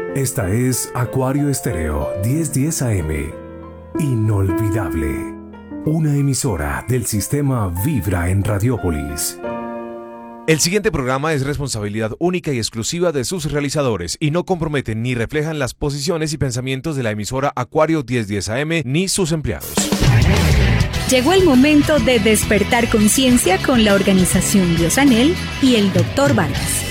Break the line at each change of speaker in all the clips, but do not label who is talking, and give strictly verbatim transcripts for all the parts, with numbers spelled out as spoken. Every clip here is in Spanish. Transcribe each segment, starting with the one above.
Esta es Acuario Estéreo diez diez A M. Inolvidable. Una emisora del sistema Vibra en Radiópolis.
El siguiente programa es responsabilidad única y exclusiva de sus realizadores y no comprometen ni reflejan las posiciones y pensamientos de la emisora Acuario diez diez A M ni sus empleados.
Llegó el momento de despertar conciencia con la organización Biosanel y el doctor Vargas.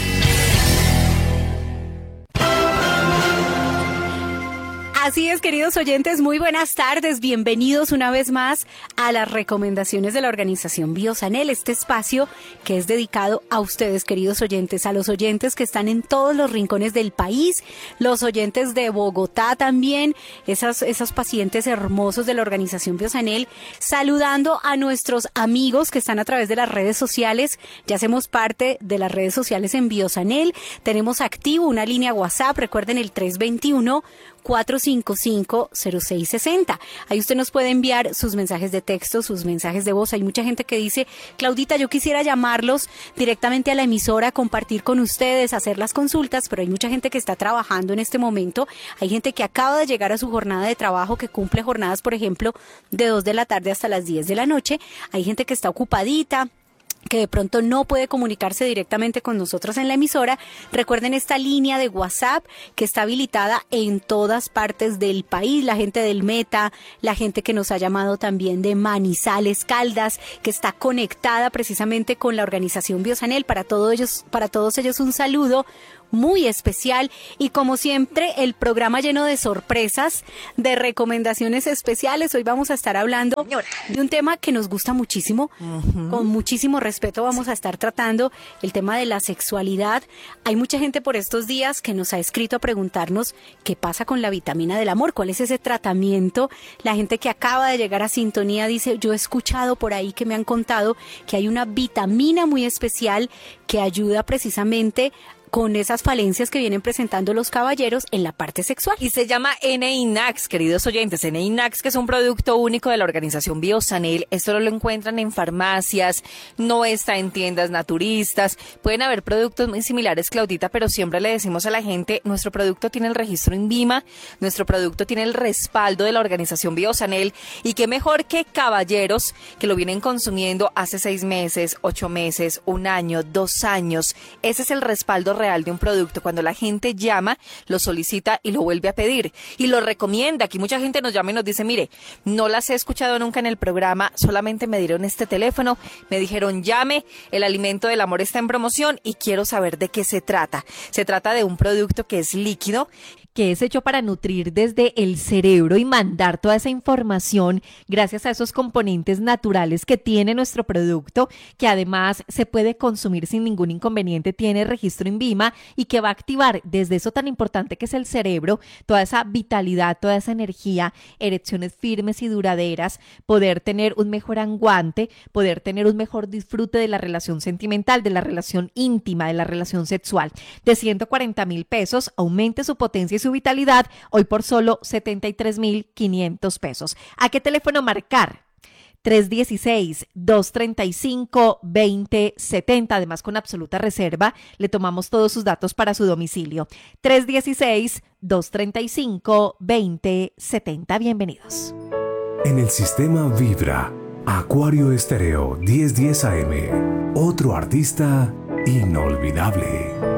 Así es, queridos oyentes, muy buenas tardes, bienvenidos una vez más a las recomendaciones de la organización Biosanel, este espacio que es dedicado a ustedes, queridos oyentes, a los oyentes que están en todos los rincones del país, los oyentes de Bogotá también, esas, esos pacientes hermosos de la organización Biosanel, saludando a nuestros amigos que están a través de las redes sociales. Ya hacemos parte de las redes sociales en Biosanel, tenemos activo una línea WhatsApp, recuerden el tres dos uno, cuatro cinco cinco, cero seis seis cero. Ahí usted nos puede enviar sus mensajes de texto, sus mensajes de voz. Hay mucha gente que dice, Claudita, yo quisiera llamarlos directamente a la emisora, compartir con ustedes, hacer las consultas, pero hay mucha gente que está trabajando en este momento. Hay gente que acaba de llegar a su jornada de trabajo, que cumple jornadas, por ejemplo, de dos de la tarde hasta las diez de la noche. Hay gente que está ocupadita, que de pronto no puede comunicarse directamente con nosotros en la emisora. Recuerden esta línea de WhatsApp que está habilitada en todas partes del país, la gente del Meta, la gente que nos ha llamado también de Manizales, Caldas, que está conectada precisamente con la organización Biosanel. Para todos ellos, para todos ellos un saludo muy especial y como siempre el programa lleno de sorpresas, de recomendaciones especiales. Hoy vamos a estar hablando de un tema que nos gusta muchísimo, uh-huh. Con muchísimo respeto vamos a estar tratando el tema de la sexualidad. Hay mucha gente por estos días que nos ha escrito a preguntarnos qué pasa con la vitamina del amor, cuál es ese tratamiento. La gente que acaba de llegar a sintonía dice, yo he escuchado por ahí que me han contado que hay una vitamina muy especial que ayuda precisamente con esas falencias que vienen presentando los caballeros en la parte sexual.
Y se llama N I N A X, queridos oyentes. N I N A X, que es un producto único de la organización Biosanel. Esto lo encuentran en farmacias, no está en tiendas naturistas. Pueden haber productos muy similares, Claudita, pero siempre le decimos a la gente, nuestro producto tiene el registro INVIMA, nuestro producto tiene el respaldo de la organización Biosanel, y qué mejor que caballeros que lo vienen consumiendo hace seis meses, ocho meses, un año, dos años. Ese es el respaldo real de un producto. Cuando la gente llama, lo solicita y lo vuelve a pedir y lo recomienda. Aquí mucha gente nos llama y nos dice, mire, no las he escuchado nunca en el programa, solamente me dieron este teléfono, me dijeron llame, el alimento del amor está en promoción y quiero saber de qué se trata. Se trata de un producto que es líquido, que es hecho para nutrir desde el cerebro y mandar toda esa información gracias a esos componentes naturales que tiene nuestro producto, que además se puede consumir sin ningún inconveniente, tiene registro INVIMA y que va a activar desde eso tan importante que es el cerebro, toda esa vitalidad, toda esa energía, erecciones firmes y duraderas, poder tener un mejor aguante, poder tener un mejor disfrute de la relación sentimental, de la relación íntima, de la relación sexual. De ciento cuarenta mil pesos, aumente su potencia y su vitalidad, hoy por solo setenta y tres mil quinientos pesos. ¿A qué teléfono marcar? tres uno seis, dos tres cinco, dos cero siete cero, además con absoluta reserva, le tomamos todos sus datos para su domicilio. tres uno seis, dos tres cinco, dos cero siete cero. Bienvenidos.
En el sistema Vibra, Acuario Estéreo diez diez A M, otro artista inolvidable.